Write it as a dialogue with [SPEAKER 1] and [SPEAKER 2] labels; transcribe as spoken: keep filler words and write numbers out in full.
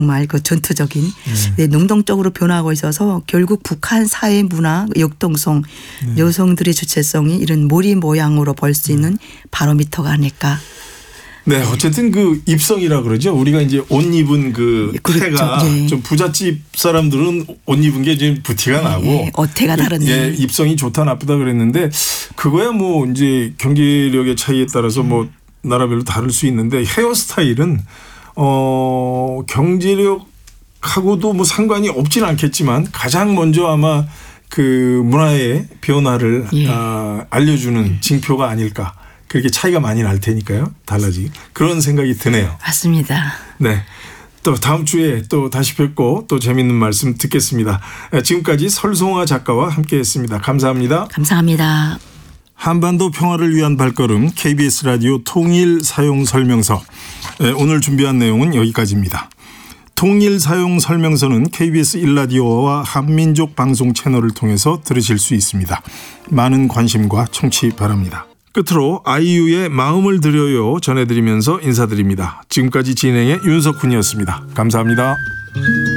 [SPEAKER 1] 정말 그 전투적인
[SPEAKER 2] 네.
[SPEAKER 1] 네, 능동적으로 변화하고 있어서 결국 북한 사회 문화 역동성
[SPEAKER 2] 네.
[SPEAKER 1] 여성들의 주체성이 이런 머리 모양으로 볼 수 있는 바로미터가 아닐까.
[SPEAKER 2] 네, 어쨌든 그 입성이라 그러죠. 우리가 이제 옷 입은 그
[SPEAKER 1] 그렇죠.
[SPEAKER 2] 태가
[SPEAKER 1] 네.
[SPEAKER 2] 좀 부잣집 사람들은 옷 입은 게 좀 부티가 나고
[SPEAKER 1] 네, 어태가 다르네.
[SPEAKER 2] 예, 입성이 좋다 나쁘다 그랬는데 그거야 뭐 이제 경제력의 차이에 따라서 뭐 나라별로 다를 수 있는데 헤어스타일은 어 경제력하고도 뭐 상관이 없진 않겠지만 가장 먼저 아마 그 문화의 변화를
[SPEAKER 1] 예.
[SPEAKER 2] 아, 알려주는 징표가 아닐까. 그렇게 차이가 많이 날 테니까요. 달라지 그런 생각이 드네요.
[SPEAKER 1] 맞습니다.
[SPEAKER 2] 네. 또 다음 주에 또 다시 뵙고 또 재미있는 말씀 듣겠습니다. 지금까지 설송화 작가와 함께했습니다. 감사합니다.
[SPEAKER 1] 감사합니다.
[SPEAKER 2] 한반도 평화를 위한 발걸음 케이비에스 라디오 통일 사용 설명서. 오늘 준비한 내용은 여기까지입니다. 통일 사용 설명서는 케이비에스 일 라디오와 한민족 방송 채널을 통해서 들으실 수 있습니다. 많은 관심과 청취 바랍니다. 끝으로 아이유의 마음을 드려요 전해드리면서 인사드립니다. 지금까지 진행의 윤석훈이었습니다. 감사합니다.